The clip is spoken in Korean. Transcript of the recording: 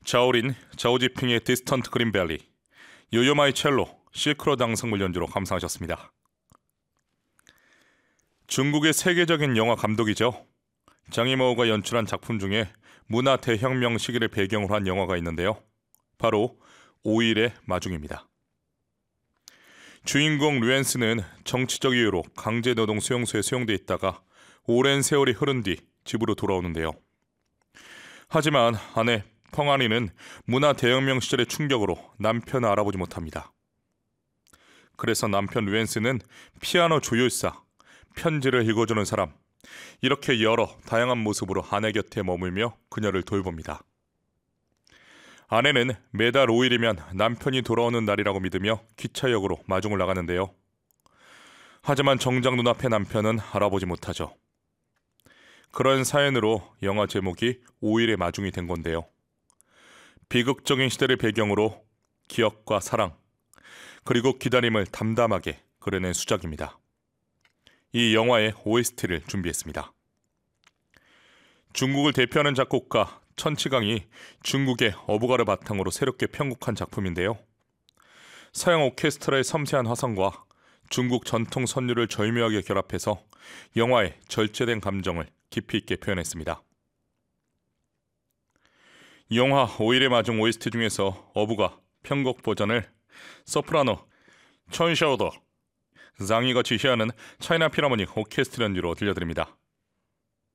자오린, 자오지핑의 디스턴트 그린밸리, 요요마이 첼로, 실크로드 앙상블 연주로 감상하셨습니다. 중국의 세계적인 영화 감독이죠. 장이모우가 연출한 작품 중에 문화 대혁명 시기를 배경으로 한 영화가 있는데요. 바로 5일의 마중입니다. 주인공 류엔스는 정치적 이유로 강제노동 수용소에 수용돼 있다가 오랜 세월이 흐른 뒤 집으로 돌아오는데요. 하지만 아내 펑아니는 문화 대혁명 시절의 충격으로 남편을 알아보지 못합니다. 그래서 남편 류엔스는 피아노 조율사, 편지를 읽어주는 사람, 이렇게 여러 다양한 모습으로 아내 곁에 머물며 그녀를 돌봅니다. 아내는 매달 5일이면 남편이 돌아오는 날이라고 믿으며 기차역으로 마중을 나가는데요. 하지만 정작 눈앞의 남편은 알아보지 못하죠. 그런 사연으로 영화 제목이 5일의 마중이 된 건데요. 비극적인 시대를 배경으로 기억과 사랑, 그리고 기다림을 담담하게 그려낸 수작입니다. 이 영화의 OST를 준비했습니다. 중국을 대표하는 작곡가 천치강이 중국의 어부가를 바탕으로 새롭게 편곡한 작품인데요. 서양 오케스트라의 섬세한 화성과 중국 전통 선율을 절묘하게 결합해서 영화의 절제된 감정을 깊이 있게 표현했습니다. 영화 5일의 마중 OST 중에서 어부가 편곡 버전을 소프라노 천샤오더 장이가 지휘하는 차이나 필하모닉 오케스트라 연주로 들려드립니다.